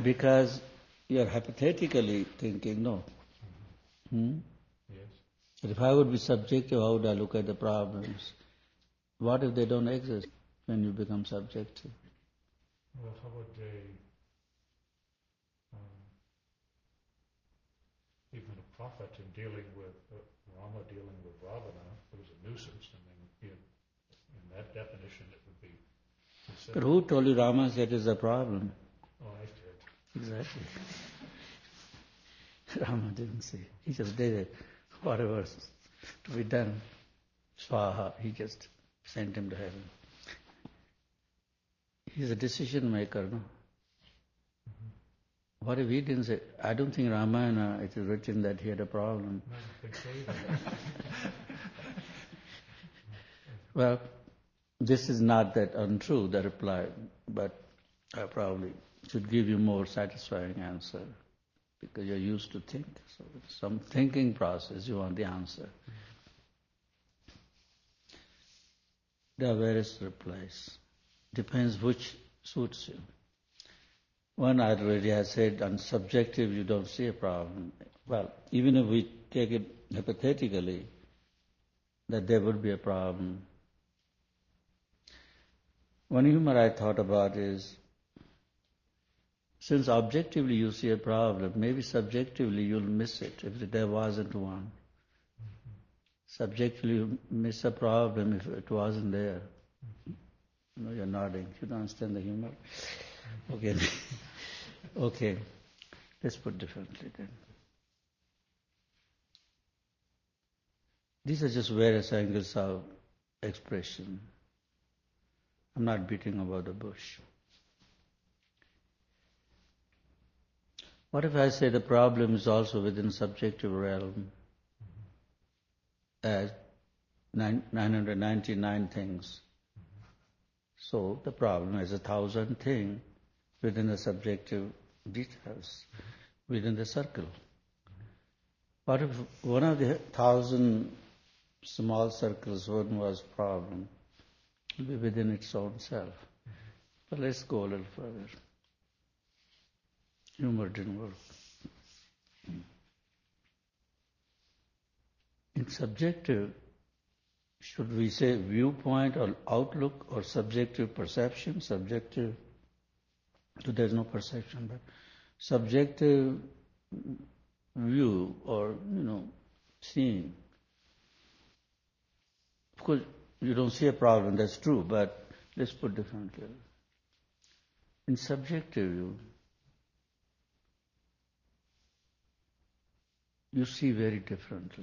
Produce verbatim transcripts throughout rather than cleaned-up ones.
because you are hypothetically thinking, no. Hmm? Yes. But if I would be subjective, how would I look at the problems? What if they don't exist when you become subjective? Well, how would they, um, even a prophet in dealing with uh, Rama dealing with Ravana, it was a nuisance. I mean, in, in that definition, it would be considered. But who told you Rama said is a problem? Oh, I did. Exactly. Rama didn't say. He just did it. Whatever to be done, Swaha, he just sent him to heaven. He's a decision maker, no? Mm-hmm. What if he didn't say? I don't think Ramayana, it is written that he had a problem. I don't think so either. Well, this is not that untrue, the reply, but I probably should give you more satisfying answer because you're used to think. So some thinking process, you want the answer. There are various replies. Depends which suits you. One I already have said, on subjective you don't see a problem. Well, even if we take it hypothetically, that there would be a problem. One humor I thought about is, since objectively you see a problem, maybe subjectively you'll miss it if there wasn't one. Subjectively you miss a problem if it wasn't there. No, you're nodding. You don't understand the humor? Okay. Okay. Let's put differently then. These are just various angles of expression. I'm not beating about the bush. What if I say the problem is also within subjective realm as nine hundred ninety-nine things? So the problem is a thousand things within the subjective details, within the circle. What if one of the thousand small circles, one was problem, will be within its own self? But let's go a little further. Humor didn't work. In subjective, should we say viewpoint or outlook or subjective perception? Subjective, so there's no perception, but subjective view or, you know, seeing. Of course, you don't see a problem, that's true, but let's put differently. In subjective view, you see very differently.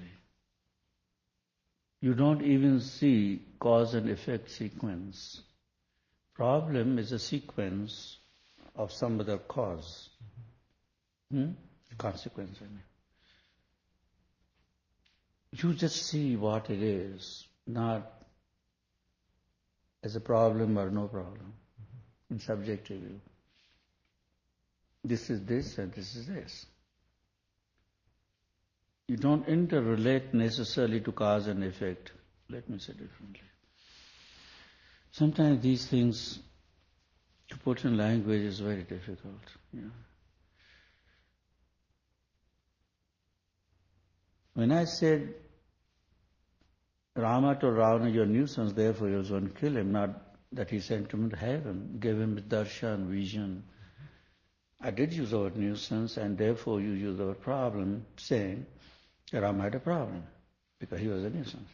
You don't even see cause and effect sequence. Problem is a sequence of some other cause. Hmm? Consequence, I mean. You just see what it is, not as a problem or no problem, in subjective view. This is this and this is this. You don't interrelate necessarily to cause and effect. Let me say differently. Sometimes these things, to put in language, is very difficult. You know. When I said, Rama told Ravana, you're a nuisance, therefore he was going to kill him, not that he sent him to heaven, gave him darshan, vision. I did use the word nuisance, and therefore you use the word problem, saying Rama had a problem, because he was a nuisance.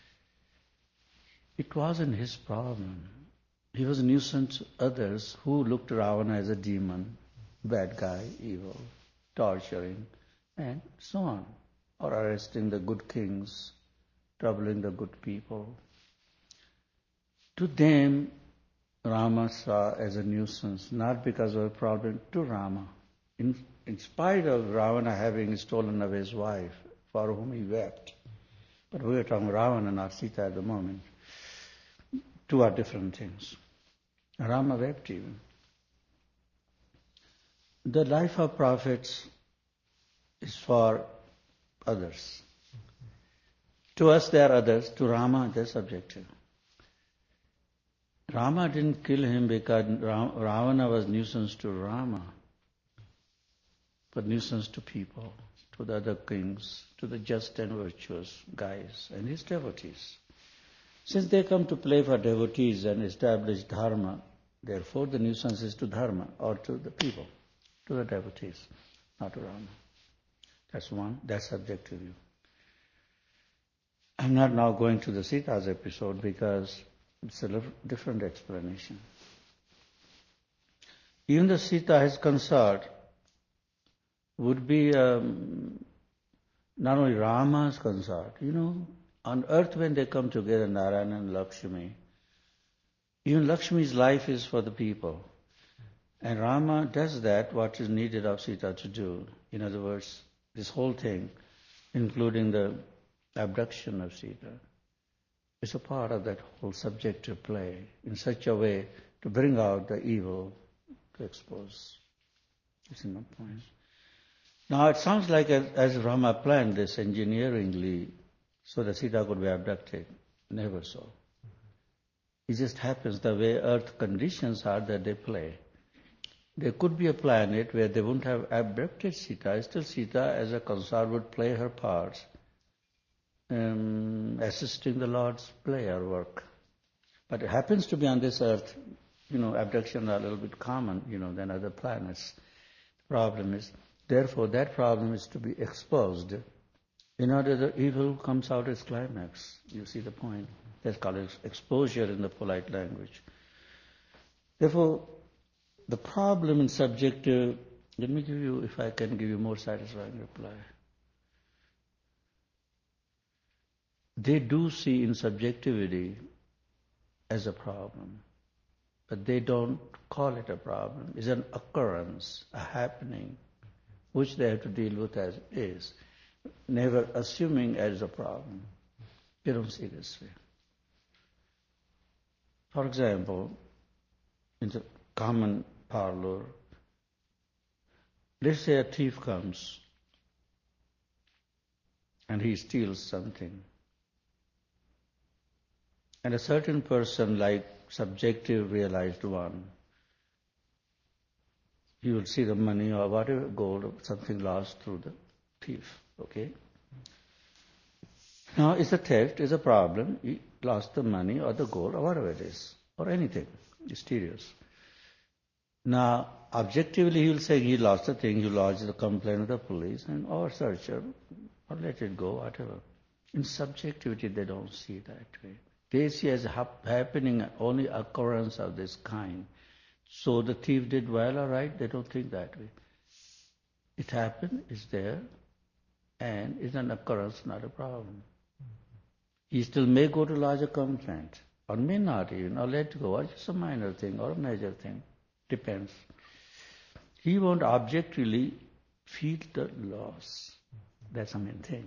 It wasn't his problem. He was a nuisance to others who looked at Ravana as a demon, bad guy, evil, torturing, and so on, or arresting the good kings, troubling the good people. To them, Rama saw as a nuisance, not because of a problem to Rama. In, in spite of Ravana having stolen away his wife, for whom he wept. But we are talking Ravana, not Sita at the moment. Two are different things. Rama wept even. The life of prophets is for others. To us they are others, to Rama they are subjective. Rama didn't kill him because Ravana was nuisance to Rama. but nuisance to people, to the other kings, to the just and virtuous guys and his devotees. Since they come to play for devotees and establish dharma, therefore the nuisance is to dharma or to the people, to the devotees, not to Rama. That's one, that's subjective view. I'm not now going to the Sita's episode because it's a different explanation. Even the Sita, his consort, would be um, not only Rama's consort. You know, on earth when they come together, Narayana and Lakshmi, even Lakshmi's life is for the people. And Rama does that, what is needed of Sita to do. In other words, this whole thing, including the abduction of Sita, is a part of that whole subjective play in such a way to bring out the evil, to expose. You see my point? Now it sounds like as, as Rama planned this engineeringly so that Sita could be abducted. Never so. It just happens the way earth conditions are that they play. There could be a planet where they wouldn't have abducted Sita. Still Sita as a consort would play her parts, um, assisting the Lord's play or work. But it happens to be on this earth, you know, abduction are a little bit common, you know, than other planets. The problem is, therefore that problem is to be exposed in order the evil comes out as climax. You see the point? That's called exposure in the polite language. Therefore, the problem in subjective, let me give you, if I can give you more satisfying reply. They do see in subjectivity as a problem, but they don't call it a problem. It's an occurrence, a happening, which they have to deal with as is, never assuming as a problem. They don't see it this way. For example, in the common parlor, let's say a thief comes and he steals something. And a certain person, like subjective realized one, he will see the money or whatever, gold or something lost through the thief. Okay? Now, it's a theft, it's a problem. He lost the money or the gold or whatever it is, or anything mysterious. Now, objectively, he will say he lost the thing, he lodged the complaint with the police, and or search or, or let it go, whatever. In subjectivity, they don't see it that way. They see as hap- happening only occurrence of this kind. So the thief did well or right, they don't think that way. It happened, it's there, and it's an occurrence, not a problem. He still may go to lodge a complaint, or may not even, or let go, or just a minor thing, or a major thing. Depends. He won't objectively feel the loss. That's the main thing.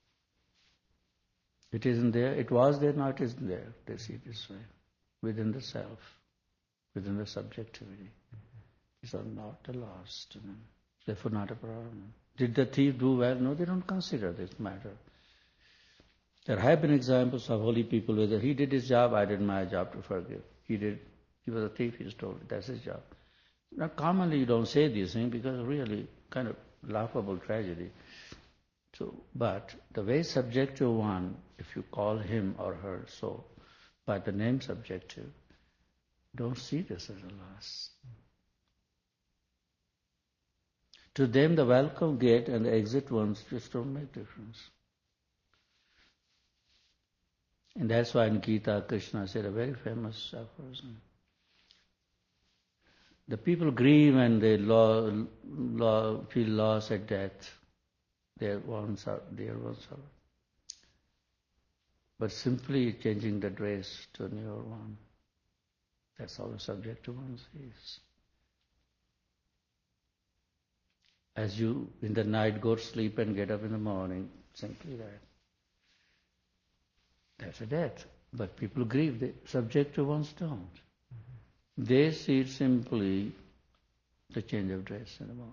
It isn't there, it was there, now it isn't there. They see it this way, within the self, within the subjectivity. These are not a loss to them, therefore not a problem. Did the thief do well? No, they don't consider this matter. There have been examples of holy people where he did his job, I did my job to forgive. He did, he was a thief, he was told, that's his job. Now commonly you don't say these things because really kind of laughable tragedy. So, but the way subjective one, if you call him or her so, by the name subjective, don't see this as a loss. To them, the welcome gate and the exit ones just don't make difference. And that's why in Gita, Krishna said a very famous aphorism. The people grieve and they lo- lo- feel loss at death. Their ones are, dear ones are. But simply changing the dress to a newer one, that's all the subjective one sees. As you in the night go to sleep and get up in the morning, simply that. That's a death. But people grieve, the subjective ones don't. Mm-hmm. They see it simply the change of dress in the morning.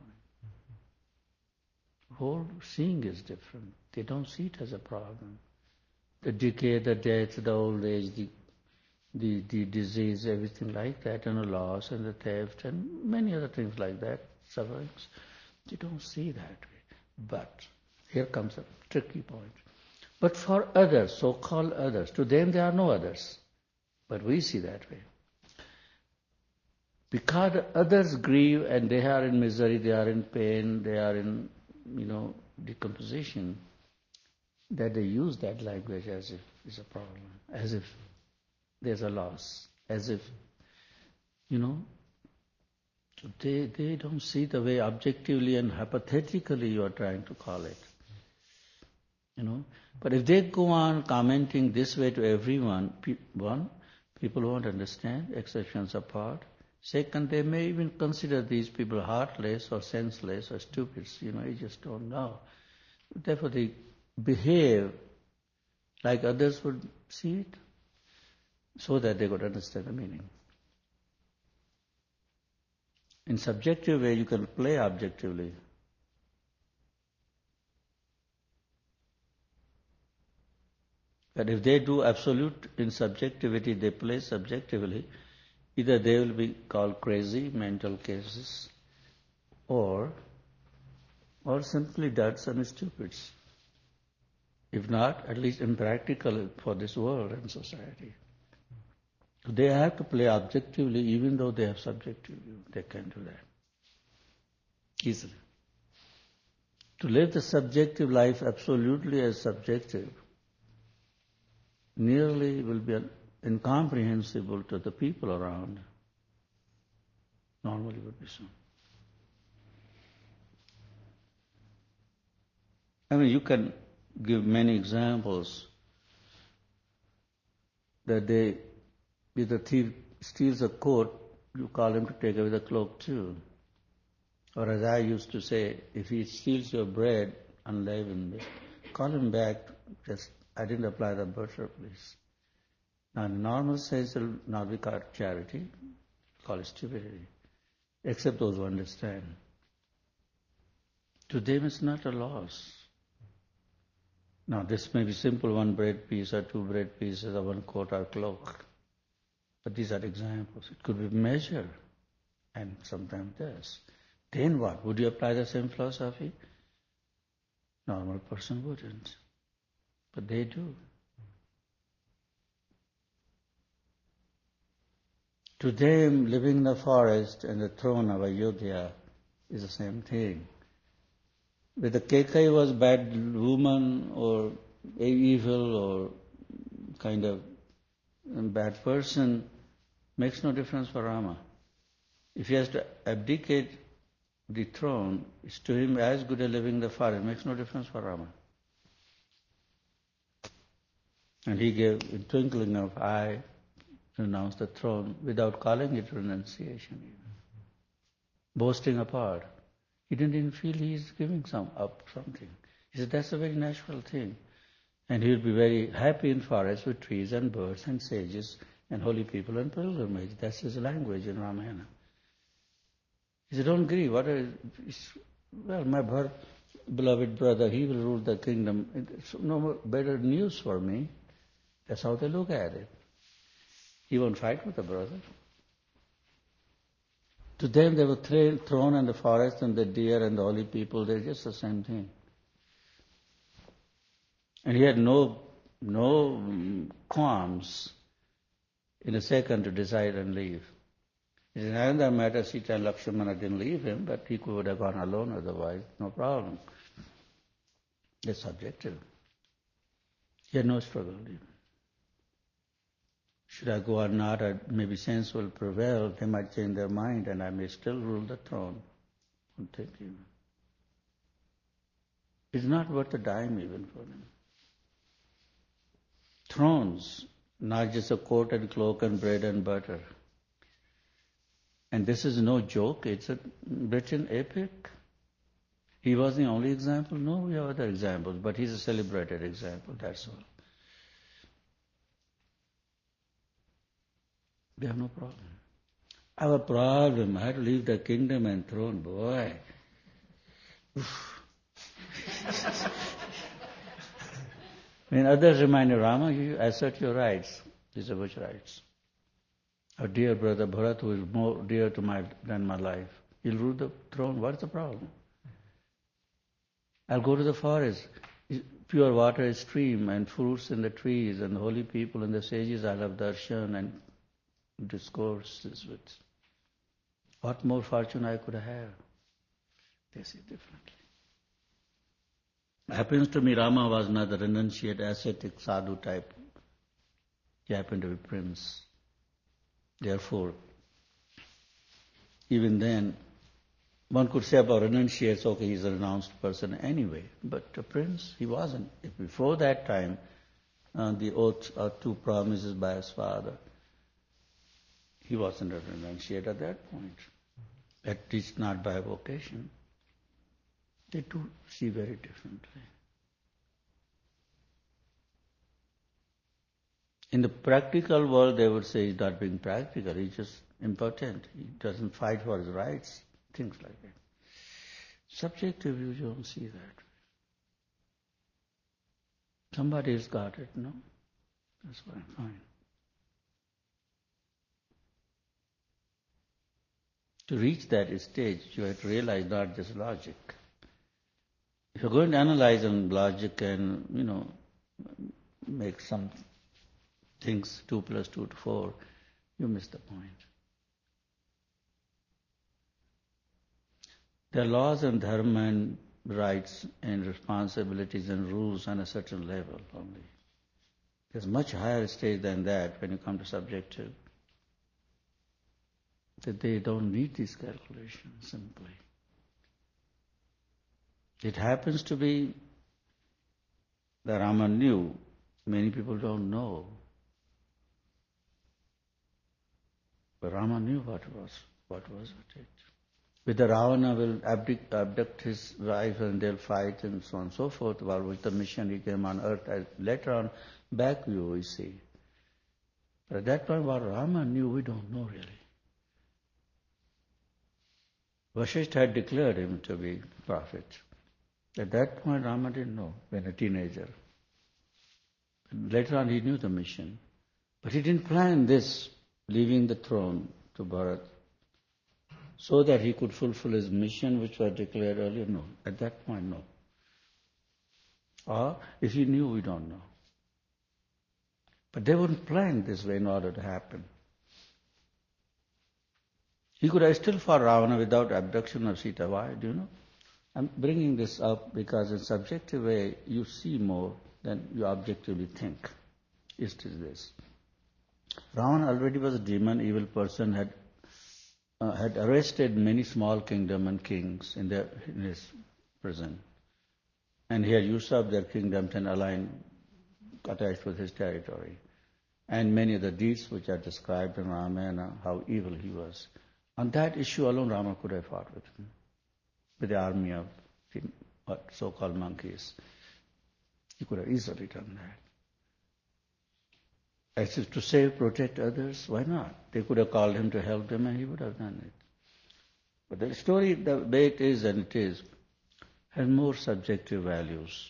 Whole seeing is different. They don't see it as a problem. The decay, the death, the old age, the, the, the disease, everything like that, and the loss and the theft and many other things like that, sufferings. They don't see that way. But here comes a tricky point. But for others, so-called others, to them there are no others. But we see that way. Because others grieve and they are in misery, they are in pain, they are in, you know, decomposition, that they use that language as if it's a problem, as if there's a loss, as if, you know, they, they don't see the way objectively and hypothetically you are trying to call it. You know, but if they go on commenting this way to everyone, pe- one, people won't understand, exceptions apart. Second, they may even consider these people heartless or senseless or stupid. You know, you just don't know. Therefore, they behave like others would see it, so that they could understand the meaning. In subjective way, you can play objectively. But if they do absolute in subjectivity, they play subjectively, either they will be called crazy, mental cases, or or simply duds and stupids. If not, at least impractical for this world and society. They have to play objectively, even though they have subjective view. They can do that easily. To live the subjective life absolutely as subjective nearly will be incomprehensible to the people around. Normally would be so. I mean, you can give many examples that they, if the thief steals a coat, you call him to take away the cloak too. Or as I used to say, if he steals your bread, unleavened, call him back, just, I didn't apply the butter, please. Now, in normal sense, it will not be called charity, call it stupidity, except those who understand. To them, it's not a loss. Now, this may be simple, one bread piece or two bread pieces or one coat or cloak. But these are examples. It could be measured, and sometimes does. Then what? Would you apply the same philosophy? Normal person wouldn't. But they do. To them, living in the forest and the throne of Ayodhya is the same thing. Whether Kekai was bad woman or evil or kind of bad person makes no difference for Rama. If he has to abdicate the throne, it's to him as good as living in the forest. It makes no difference for Rama. And he gave a twinkling of eye to renounce the throne without calling it renunciation even. Boasting apart. He didn't even feel he is giving some up something. He said that's a very natural thing. And he would be very happy in forests with trees and birds and sages and holy people and pilgrimage. That's his language in Ramayana. He said, don't grieve. What are, well, my bro- beloved brother, he will rule the kingdom. It's no better news for me. That's how they look at it. He won't fight with the brother. To them, they were thrown in the forest and the deer and the holy people. They're just the same thing. And he had no no qualms in a second to decide and leave. It is another matter, Sita and Lakshmana didn't leave him, but he could have gone alone otherwise, no problem. It's subjective. He had no struggle. Should I go or not, or maybe sense will prevail, they might change their mind and I may still rule the throne. Don't take even. It's not worth a dime even for them. Thrones, not just a coat and cloak and bread and butter. And this is no joke, it's a written epic. He was the only example? No, we have other examples, but he's a celebrated example, that's all. We have no problem. I have a problem. I had to leave the kingdom and throne. Boy. When others remind you, Rama, you assert your rights. These are which rights? Our dear brother Bharat, who is more dear to my than my life, he'll rule the throne. What's the problem? I'll go to the forest. Pure water is stream and fruits in the trees and the holy people and the sages I'll have darshan and discourses with. What more fortune I could have? They see differently. Happens to me, Rama was not the renunciate, ascetic, sadhu type. He happened to be prince. Therefore, even then, one could say about renunciates, okay, he's a renounced person anyway. But a prince, he wasn't. If before that time, uh, the oath or two promises by his father, he wasn't a renunciate at that point. At least not by vocation. They do see very differently. In the practical world, they would say he's not being practical, he's just impotent. He doesn't fight for his rights, things like that. Subjective, you don't see that. Somebody's got it, no? That's fine, fine. To reach that stage, you have to realize not just logic. If you're going to analyze on logic and, you know, make some things two plus two to four, you miss the point. There are laws and dharma and rights and responsibilities and rules on a certain level only. There's much higher stage than that when you come to subjective. That they don't need these calculations simply. It happens to be that Rama knew, many people don't know. But Rama knew what was what was it. Whether Ravana will abduct, abduct his wife and they'll fight and so on and so forth, while with the mission he came on earth, as later on, back view we see. But at that point what Rama knew, we don't know really. Vasishtha had declared him to be prophet. At that point, Rama didn't know, when a teenager. Later on, he knew the mission. But he didn't plan this, leaving the throne to Bharat, so that he could fulfill his mission, which was declared earlier. No, at that point, no. Or, if he knew, we don't know. But they wouldn't plan this way in order to happen. He could have still fought Ravana without abduction of Sita. Why? Do you know? I'm bringing this up because in subjective way, you see more than you objectively think. It is this. Ravana already was a demon, evil person, had uh, had arrested many small kingdom and kings in, their, in his prison. And he had usurped their kingdoms and aligned, attached with his territory. And many of the deeds which are described in Ramayana, how evil he was. On that issue alone, Rama could have fought with him, with the army of what so-called monkeys. He could have easily done that. As if to save, protect others, why not? They could have called him to help them and he would have done it. But the story, the way it is and it is, has more subjective values.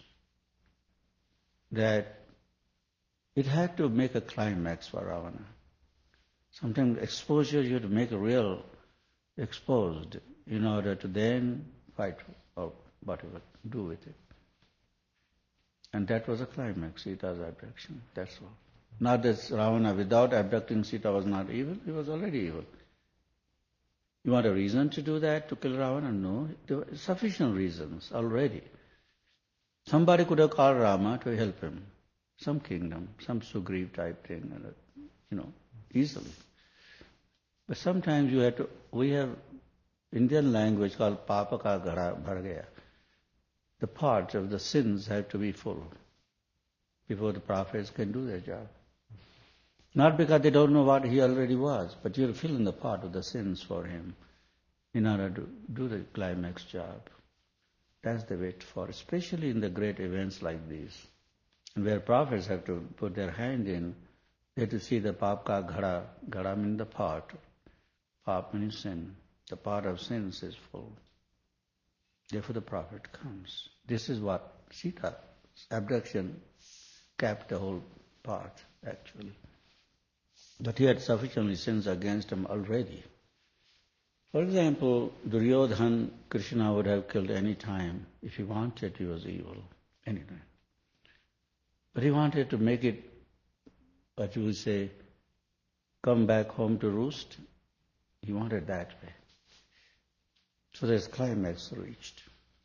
That it had to make a climax for Ravana. Sometimes exposure, you have to make a real exposed in order to then fight or whatever, do with it. And that was a climax, Sita's abduction, that's all. Not that Ravana, without abducting Sita, was not evil, he was already evil. You want a reason to do that, to kill Ravana? No, there were sufficient reasons already. Somebody could have called Rama to help him. Some kingdom, some Sugriv type thing, you know, easily. But sometimes you have to, we have Indian language called Papa ka ghara bhar gaya. The parts of the sins have to be full before the prophets can do their job. Not because they don't know what he already was, but you have to fill in the part of the sins for him in order to do the climax job. That's the wait for, especially in the great events like these. And where prophets have to put their hand in, they have to see the pap ka ghada, ghada means the part, pap means sin. The part of sins is full. Therefore the prophet comes. This is what Sita's abduction capped the whole part, actually. But he had sufficiently sins against him already. For example, Duryodhana, Krishna would have killed any time. If he wanted, he was evil, anytime. But he wanted to make it, what you would say, come back home to roost. He wanted that way. So there's climax reached.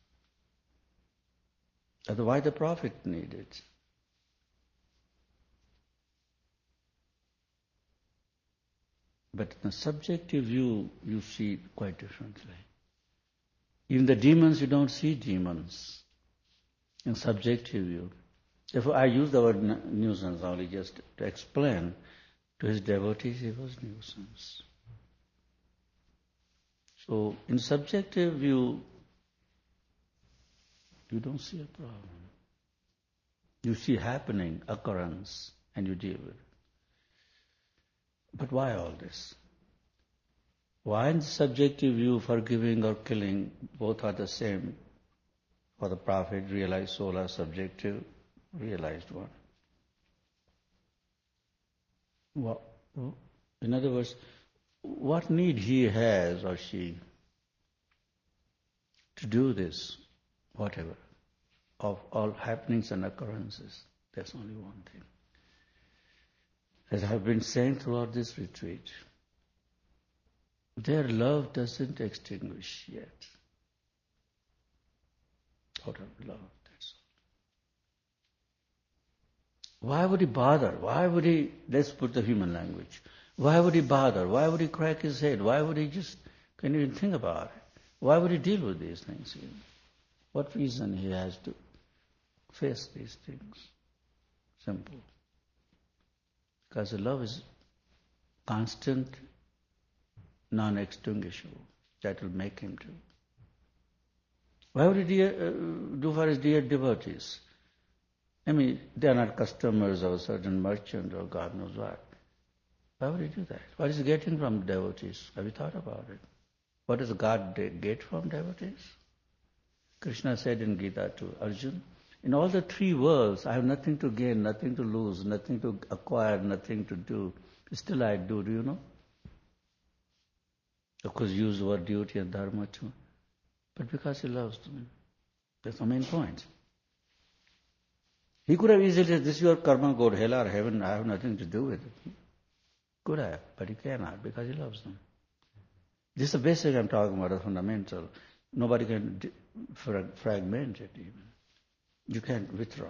Otherwise the prophet needed. But in the subjective view, you see it quite differently. Even the demons, you don't see demons in subjective view. Therefore, I use the word nuisance only just to explain to his devotees he was nuisance. So, in subjective view, you don't see a problem. You see happening, occurrence, and you deal with it. But why all this? Why in the subjective view, forgiving or killing, both are the same? For the prophet, realized soul are subjective, realized one. Well, in other words, what need he has or she to do this, whatever, of all happenings and occurrences? That's only one thing. As I have been saying throughout this retreat, their love doesn't extinguish yet. Out of love, that's all. Why would he bother? Why would he, let's put the human language, why would he bother? Why would he crack his head? Why would he just, can you even think about it? Why would he deal with these things? What reason he has to face these things? Simple. Because the love is constant, non-extinguishable. That will make him do. Why would he dear, uh, do for his dear devotees? I mean, they are not customers of a certain merchant or God knows what. Why would he do that? What is he getting from devotees? Have you thought about it? What does God get from devotees? Krishna said in Gita to Arjuna, in all the three worlds, I have nothing to gain, nothing to lose, nothing to acquire, nothing to do. Still I do, do you know? Of course, use the word duty and dharma too. But because he loves them. That's the main point. He could have easily said, this is your karma, go to hell or heaven, I have nothing to do with it. Could have, but he cannot because he loves them. This is the basic I'm talking about, the fundamental. Nobody can frag- fragment it even. You can't withdraw.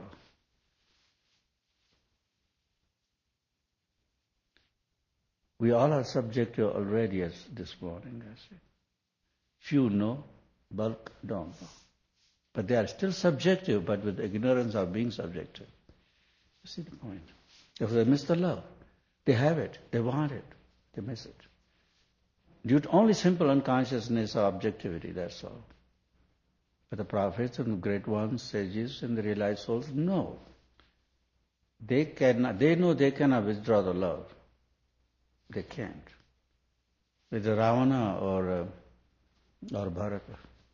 We all are subjective already, as this morning I said. Few know, bulk don't know. But they are still subjective, but with ignorance of being subjective. You see the point? If they miss the love, they have it, they want it, they miss it. Due to only simple unconsciousness or objectivity, that's all. But the prophets and the great ones, sages and the realized souls, no. They cannot, they know they cannot withdraw the love. They can't. With Ravana or, uh, or Bharata.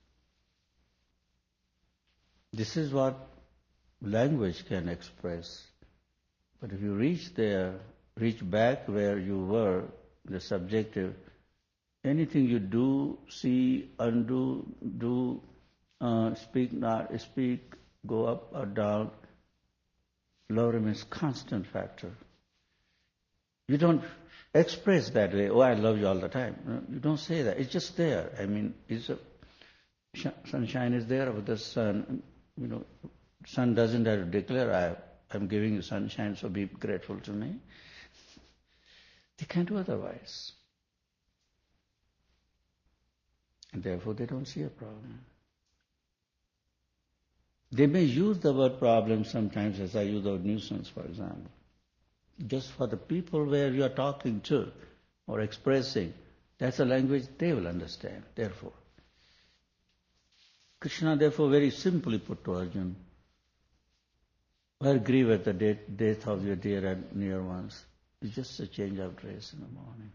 This is what language can express. But if you reach there, reach back where you were, the subjective, anything you do, see, undo, do, uh, speak, not speak, go up or down, love remains constant factor. You don't express that way, oh, I love you all the time. No, you don't say that. It's just there. I mean, it's a, sunshine is there with the sun. You know, sun doesn't have to declare, I, I'm giving you sunshine, so be grateful to me. They can't do otherwise. And therefore they don't see a problem. They may use the word problem sometimes, as I use the word nuisance, for example. Just for the people where you are talking to or expressing, that's a language they will understand, therefore. Krishna, therefore, very simply put to Arjuna, why grieve at the death of your dear and near ones? It's just a change of dress in the morning.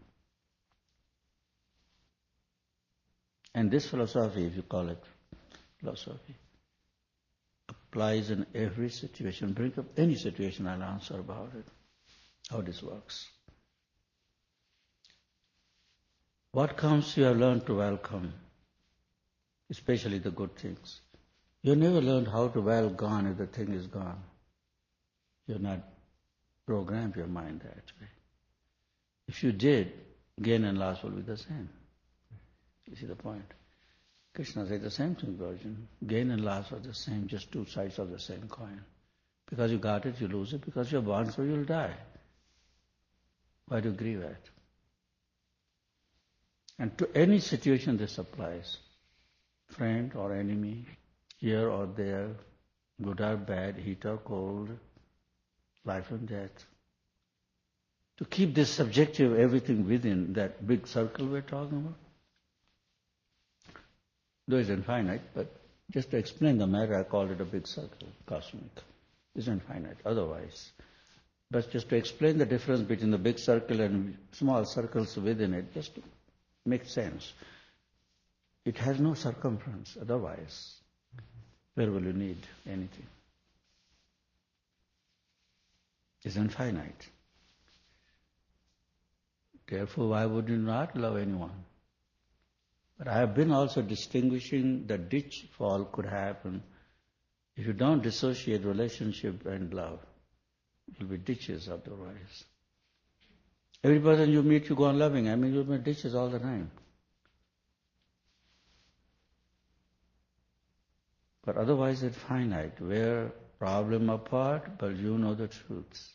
And this philosophy, if you call it philosophy, applies in every situation. Bring up any situation, I'll answer about it, how this works. what comes you have learned to welcome, especially the good things. You never learned how to well gone if the thing is gone. You're not programmed your mind that way. If you did, gain and loss will be the same. You see the point? Krishna said the same thing to Arjuna. Gain and loss are the same, just two sides of the same coin. Because you got it, you lose it. Because you're born, so you'll die. Why do you grieve at? And to any situation this applies. Friend or enemy, here or there, good or bad, heat or cold, life and death. To keep this subjective everything within that big circle we're talking about, though it's infinite, but just to explain the matter, I called it a big circle, cosmic. It's infinite, otherwise. But just to explain the difference between the big circle and small circles within it, just to make sense. It has no circumference, otherwise, where will you need anything? It's infinite. Therefore, why would you not love anyone? But I have been also distinguishing the ditch fall could happen if you don't dissociate relationship and love. It will be ditches otherwise. Every person you meet, you go on loving. I mean, you'll meet ditches all the time. But otherwise it's finite. We're problem apart, but you know the truths.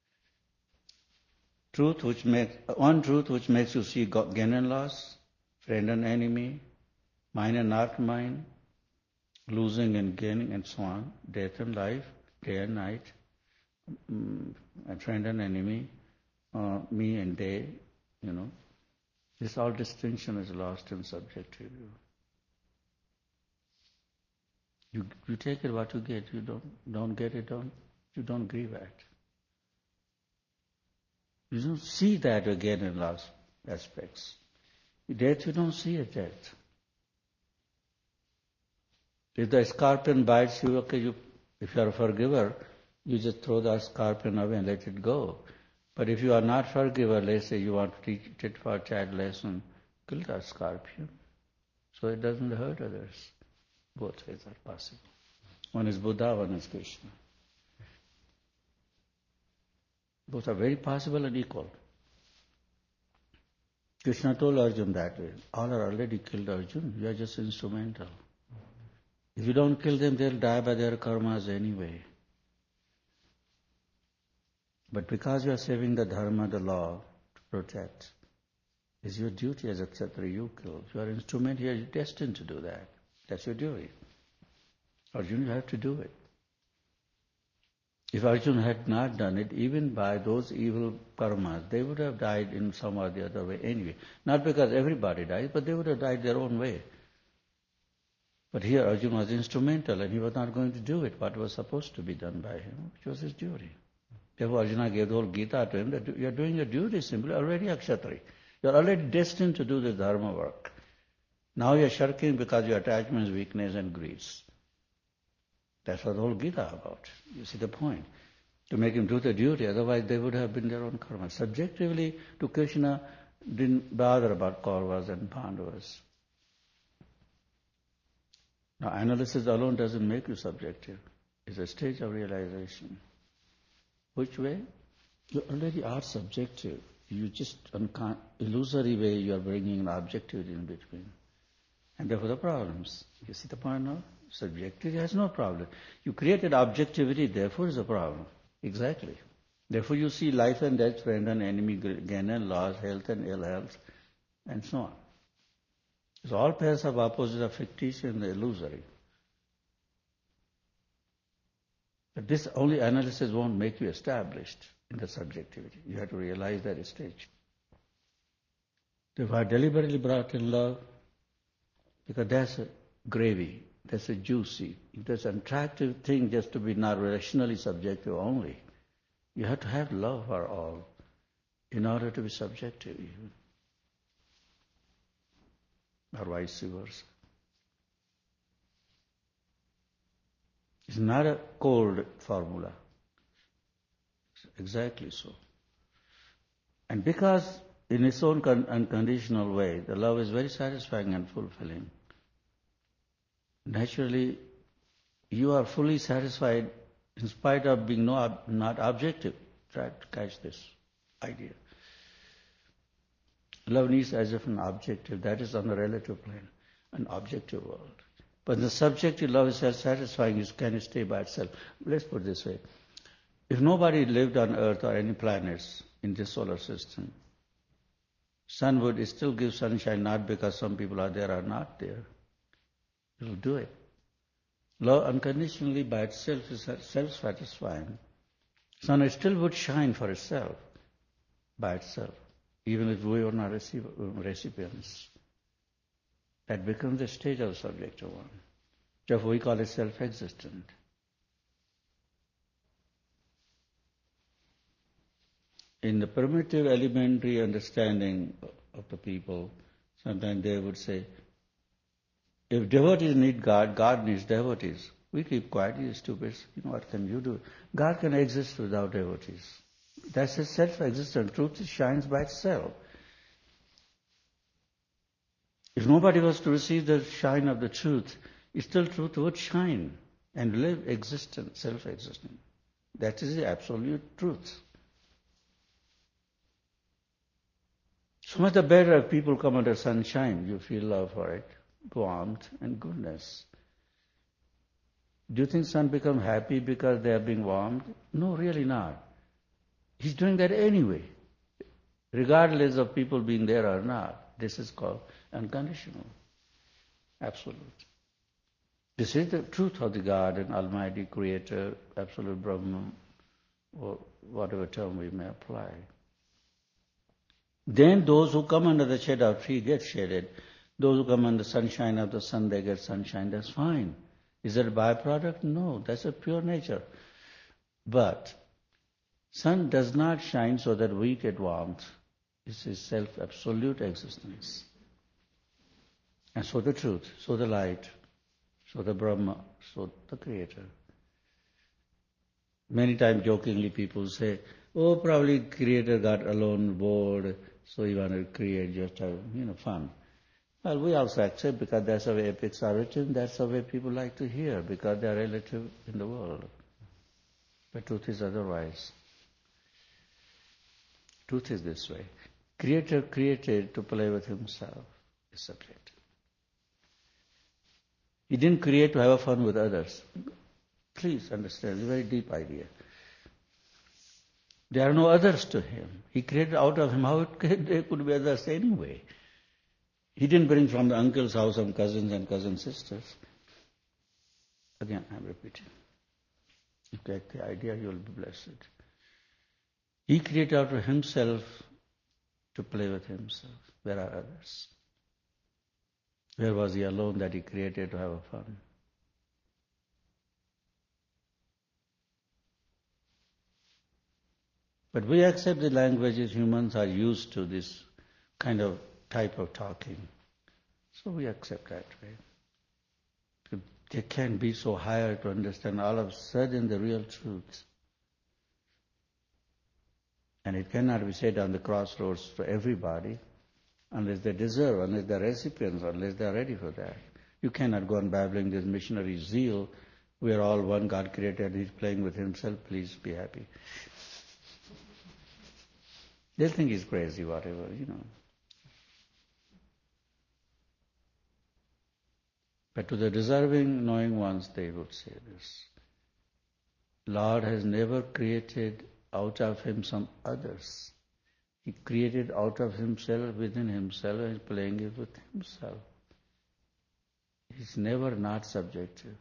Truth which makes, one truth which makes you see gain and loss, friend and enemy, mine and not mine, losing and gaining and so on, death and life, day and night, um, and friend and enemy, uh, me and day, you know. This all distinction is lost in subjective view. You you take it what you get. You don't don't get it. Don't you don't grieve at. You don't see that again in last aspects. Death, you don't see it death. If the scorpion bites you, okay, you if you are a forgiver, you just throw the scorpion away and let it go. But if you are not forgiver, let's say you want to teach it for a child lesson, kill the scorpion, so it doesn't hurt others. Both ways are possible. One is Buddha, one is Krishna. Both are very possible and equal. Krishna told Arjuna that way. All are already killed Arjuna. You are just instrumental. If you don't kill them, they'll die by their karmas anyway. But because you are saving the dharma, the law, to protect, it's your duty as a kshatriya, you kill. You are instrument here, you're destined to do that. That's your duty. Arjuna, you have to do it. If Arjuna had not done it, even by those evil karmas, they would have died in some or the other way anyway. Not because everybody dies, but they would have died their own way. But here Arjuna was instrumental and he was not going to do it, what was supposed to be done by him, which was his duty. Therefore Arjuna gave the whole Gita to him, that you are doing your duty simply, already a kshatriya. You are already destined to do the dharma work. Now you are shirking because your attachments, weakness and greeds. That's what the whole Gita about. You see the point. To make him do the duty, otherwise they would have been their own karma. Subjectively, to Krishna, didn't bother about Kauravas and Pandavas. Now, analysis alone doesn't make you subjective. It's a stage of realization. Which way? You already are subjective. You just, uncon- illusory way, you are bringing an objectivity in between. And therefore the problems. You see the point now? Subjectivity has no problem. You created objectivity, therefore is a problem. Exactly. Therefore you see life and death, friend and enemy, gain and loss, health and ill health, and so on. So all pairs of opposites are fictitious and illusory. But this only analysis won't make you established in the subjectivity. You have to realize that stage. If I deliberately brought in love, because that's a gravy, that's a juicy, if there's an attractive thing just to be not rationally subjective only, you have to have love for all in order to be subjective even. Or vice versa. It's not a cold formula. It's exactly so. And because in its own con- unconditional way, the love is very satisfying and fulfilling. Naturally, you are fully satisfied in spite of being no ob- not objective. Try to catch this idea. Love needs as if an objective, that is on the relative plane, an objective world. But in the subjective, love is self-satisfying, you can stay by itself. Let's put it this way. If nobody lived on Earth or any planets in this solar system, sun would still give sunshine not because some people are there or not there. It will do it. Love unconditionally by itself is self-satisfying. Sun still would shine for itself, by itself, even if we were not recipients. That becomes the stage of the subjective one. Therefore, we call it self-existent. In the primitive elementary understanding of the people, sometimes they would say, if devotees need God, God needs devotees. We keep quiet, you stupid. You know, what can you do? God can exist without devotees. That's a self-existent truth. It shines by itself. If nobody was to receive the shine of the truth, still truth would shine and live existent, self-existent. That is the absolute truth. So much the better if people come under sunshine. You feel love for it, warmth and goodness. Do you think sun become happy because they are being warmed? No, really not. He's doing that anyway, regardless of people being there or not. This is called unconditional, absolute. This is the truth of the God and Almighty Creator, Absolute Brahman, or whatever term we may apply. Then those who come under the shade of tree get shaded. Those who come under the sunshine of the sun, they get sunshine. That's fine. Is that a byproduct? No, that's a pure nature. But sun does not shine so that we get warmth. It's a self-absolute existence. And so the truth, so the light, so the Brahma, so the Creator. Many times jokingly people say, oh, probably Creator got alone, bored, so he wanted to create just have, you know, fun. Well, we also accept because that's the way epics are written, that's the way people like to hear because they are relative in the world. But truth is otherwise. Truth is this way. Creator created to play with himself, is subject. He didn't create to have fun with others. Please understand, it's a very deep idea. There are no others to him. He created out of him. How it could, there could be others anyway? He didn't bring from the uncle's house some cousins and cousin sisters. Again, I'm repeating. You get the idea, you will be blessed. He created out of himself to play with himself. Where are others? Where was he alone that he created to have fun? But we accept the languages humans are used to, this kind of type of talking. So we accept that, right? They can't be so higher to understand all of a sudden the real truth. And it cannot be said on the crossroads to everybody unless they deserve, unless they're recipients, unless they're ready for that. You cannot go on babbling this missionary zeal. We are all one, God created, He's playing with Himself, please be happy. They'll think he's crazy, whatever, you know. But to the deserving, knowing ones, they would say this. Lord has never created out of Him some others. He created out of Himself, within Himself, and is playing it with Himself. He's never not subjective.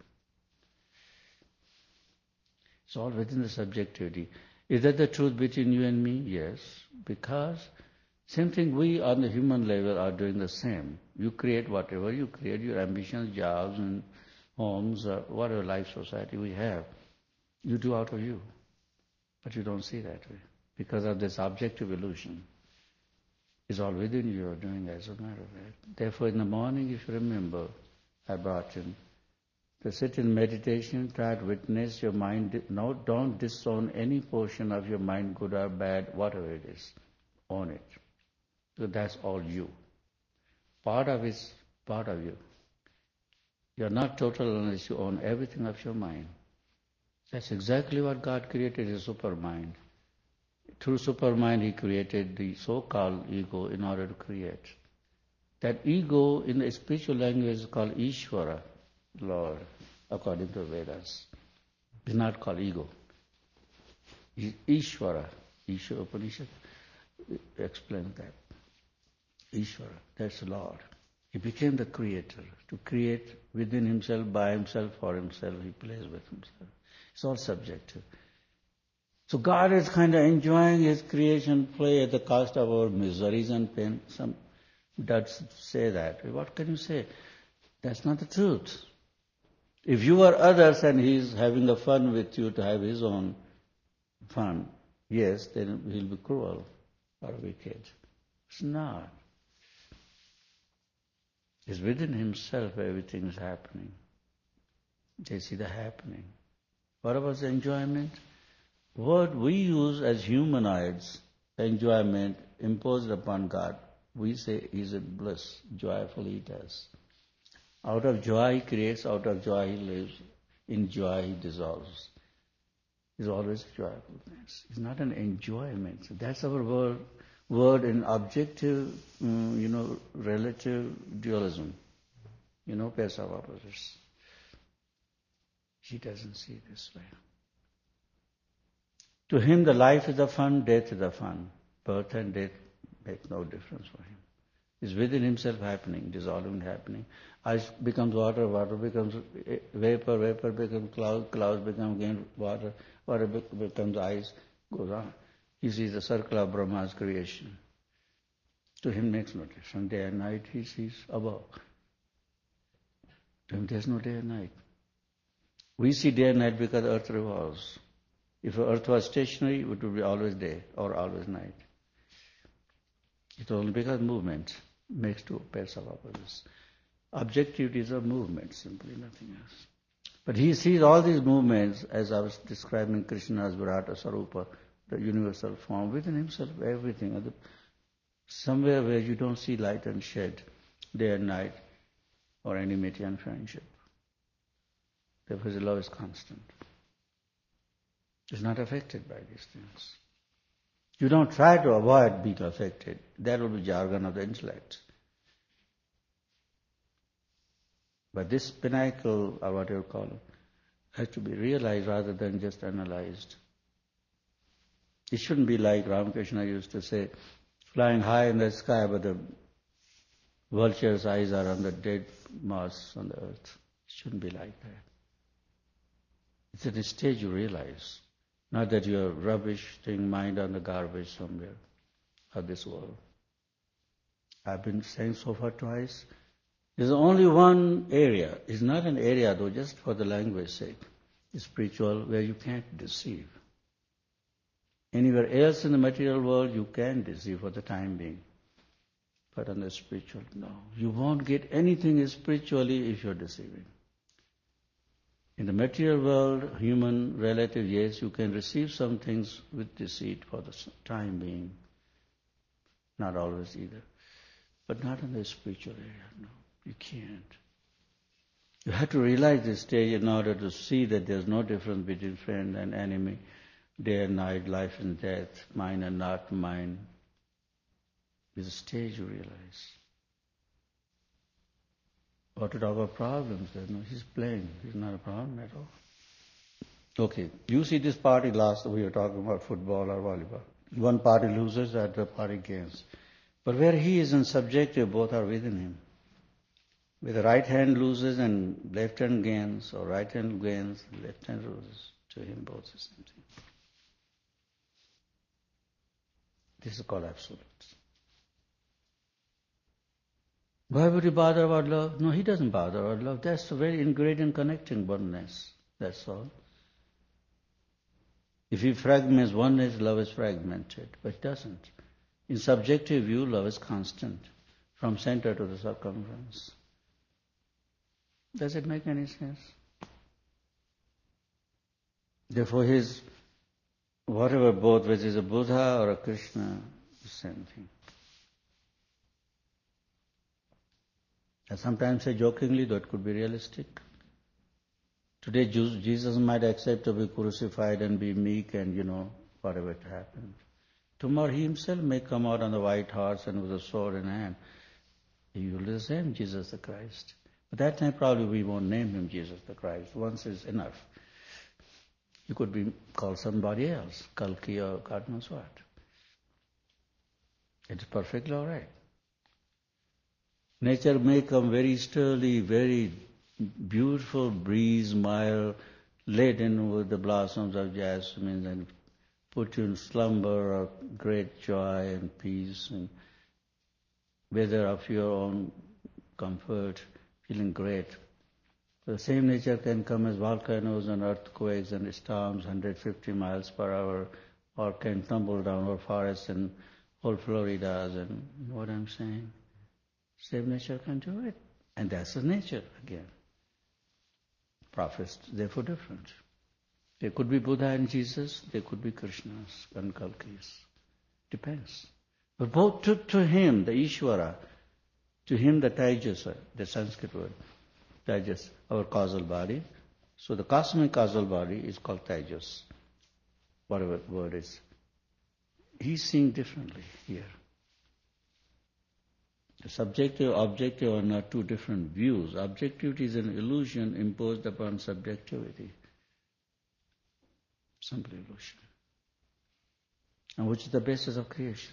It's all within the subjectivity. Is that the truth between you and me? Yes. Because same thing we on the human level are doing the same. You create whatever you create, your ambitions, jobs and homes, or whatever life society we have. You do out of you. But you don't see that way. Because of this objective illusion. It's all within you, you're doing as a matter of fact. Therefore in the morning, if you remember, I brought in, to sit in meditation, try to witness your mind. No, don't disown any portion of your mind, good or bad, whatever it is. Own it. So that's all you. Part of it's part of you. You're not total unless you own everything of your mind. That's exactly what God created, a supermind. Through supermind, He created the so-called ego in order to create. That ego in the spiritual language is called Ishvara, Lord, according to Vedas. It's not called ego. Ishvara, Ishvara Upanishad explains that. Ishvara, that's Lord. He became the creator. To create within himself, by himself, for himself, he plays with himself. It's all subjective. So God is kind of enjoying his creation play at the cost of our miseries and pain. Some duds say that. What can you say? That's not the truth. If you are others and he's having a fun with you to have his own fun, yes, then he'll be cruel or wicked. It's not. It's within himself everything is happening. They see the happening. What about the enjoyment? What we use as humanoids, enjoyment imposed upon God, we say is a bliss, joyfully he does. Out of joy he creates, out of joy he lives, in joy he dissolves. It's always joyfulness. It's not an enjoyment. So that's our word, word in objective, um, you know, relative dualism. You know, pairs of opposites. He doesn't see it this way. To him, the life is a fun, death is a fun. Birth and death make no difference for him. It's within himself happening, dissolving happening. Ice becomes water, water becomes vapor, vapor becomes cloud, clouds become again water, water becomes ice, goes on. He sees the circle of Brahma's creation. To him makes no difference. Day and night he sees above. To him there's no day and night. We see day and night because earth revolves. If earth was stationary, it would be always day or always night. It's only because movement makes two pairs of opposites. Objectivity is a movement, simply nothing else. But he sees all these movements, as I was describing Krishna's Virata Sarupa, the universal form, within himself, everything. Somewhere where you don't see light and shade, day and night, or enmity and friendship. Therefore his love is constant. It's not affected by these things. You don't try to avoid being affected. That will be jargon of the intellect. But this pinnacle, or whatever you call it, has to be realized rather than just analyzed. It shouldn't be like Ramakrishna used to say, flying high in the sky, but the vulture's eyes are on the dead moss on the earth. It shouldn't be like that. It's at a stage you realize. Not that you're rubbish, taking mind on the garbage somewhere of this world. I've been saying so far twice. There's only one area. It's not an area though, just for the language's sake. It's spiritual, where you can't deceive. Anywhere else in the material world, you can deceive for the time being. But on the spiritual, no. You won't get anything spiritually if you're deceiving. In the material world, human, relative, yes, you can receive some things with deceit for the time being. Not always either. But not in the spiritual area, no. You can't. You have to realize this stage in order to see that there's no difference between friend and enemy, day and night, life and death, mine and not mine. It's a stage you realize. What to talk about problems? No, he's playing. He's not a problem at all. Okay, you see this party last, we were talking about football or volleyball. One party loses, the other party gains. But where he is in subjective, both are within him. With the right hand loses and left hand gains, or right hand gains, left hand loses. To him both is the same thing. This is called absolute. Why would he bother about love? No, he doesn't bother about love. That's the very ingredient connecting oneness. That's all. If he fragments oneness, love is fragmented. But it doesn't. In subjective view, love is constant, from center to the circumference. Does it make any sense? Therefore, his, whatever both, whether it's a Buddha or a Krishna, the same thing. I sometimes say jokingly, though it could be realistic. Today Jesus might accept to be crucified and be meek and, you know, whatever it happened. Tomorrow he himself may come out on the white horse and with a sword in hand. He will be the same Jesus the Christ. But that time probably we won't name him Jesus the Christ. Once is enough. You could be called somebody else, Kalki or God knows what. It's perfectly all right. Nature may come very sturdy, very beautiful breeze, mild, laden with the blossoms of jasmine and put you in slumber of great joy and peace and weather of your own comfort, feeling great. The same nature can come as volcanoes and earthquakes and storms, one hundred fifty miles per hour, or can tumble down over forests and whole Floridas, and you know what I'm saying? Same nature can do it. And that's the nature again. Prophets, therefore different. There could be Buddha and Jesus, there could be Krishnas and Kalkis. Depends. But both to, to him, the Ishvara, to him the Taijasa, the Sanskrit word, Taijas, our causal body. So the cosmic causal body is called Taijas, whatever word is. He's seeing differently here. The subjective, objective are not two different views. Objectivity is an illusion imposed upon subjectivity. Simple illusion. And which is the basis of creation.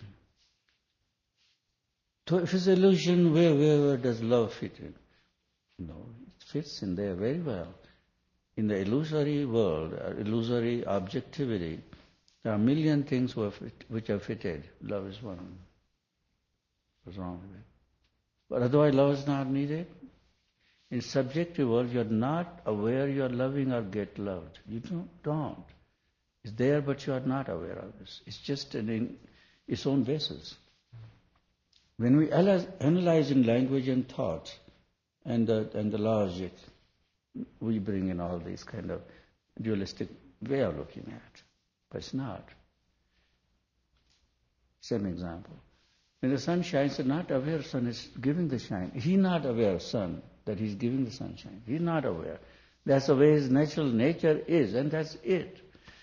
So if it's illusion, where, where, where does love fit in? No, it fits in there very well. In the illusory world, illusory objectivity, there are a million things which are fitted. Love is one. What's wrong with it? But otherwise love is not needed. In subjective world, you're not aware you're loving or get loved. You don't. don't. It's there, but you are not aware of this. It's just an in its own basis. When we analyze in language and thought and the, and the logic, we bring in all these kind of dualistic way of looking at. But it's not. Same example. When the sun shines, it's not aware sun is giving the shine. He's not aware, sun, that he's giving the sunshine. He's not aware. That's the way his natural nature is, and that's it.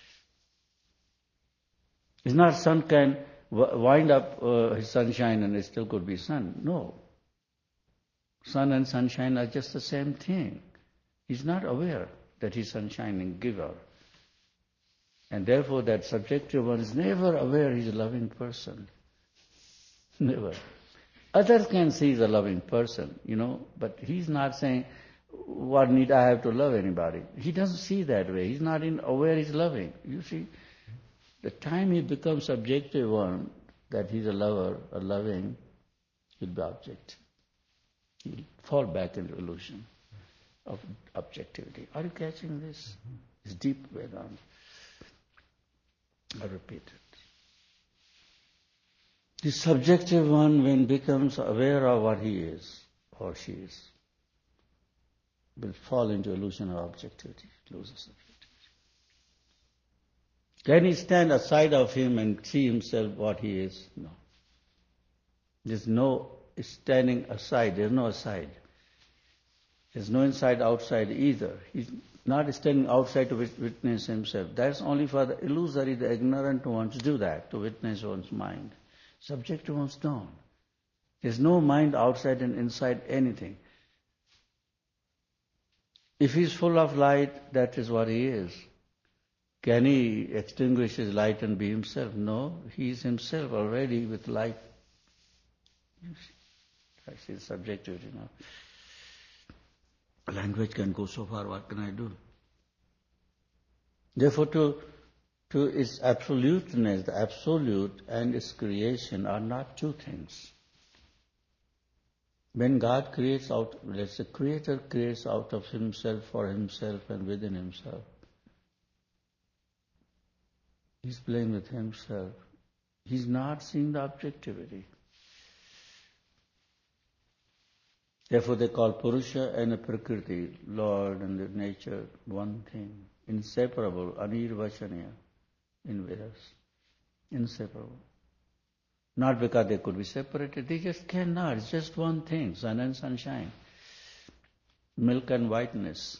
It's not sun can wind up uh, his sunshine and it still could be sun. No. Sun and sunshine are just the same thing. He's not aware that he's sunshining giver. And therefore that subjective one is never aware he's a loving person. Never. Others can see he's a loving person, you know, but he's not saying, what need I have to love anybody? He doesn't see that way. He's not in aware he's loving. You see, the time he becomes subjective one, that he's a lover, a loving, he'll be object. He'll fall back into illusion of objectivity. Are you catching this? It's deep Vedanta. I repeat it. The subjective one, when becomes aware of what he is or she is, will fall into illusion of objectivity, loses objectivity. Can he stand aside of him and see himself what he is? No. There's no standing aside, there's no aside. There's no inside, outside either. He's not standing outside to witness himself. That's only for the illusory, the ignorant ones do that, to witness one's mind. Subjective ones don't. There's no mind outside and inside anything. If he's full of light, that is what he is. Can he extinguish his light and be himself? No, he is himself already with light. That's his subjectivity now. Language can go so far, what can I do? Therefore, to to its absoluteness, the absolute and its creation are not two things. When God creates out, let's say, Creator creates out of Himself, for Himself and within Himself. He's playing with Himself. He's not seeing the objectivity. Therefore they call Purusha and Prakriti, Lord and the nature, one thing, inseparable, anirvachaniya in Vedas, inseparable. Not because they could be separated, they just cannot, it's just one thing, sun and sunshine. milk and whiteness.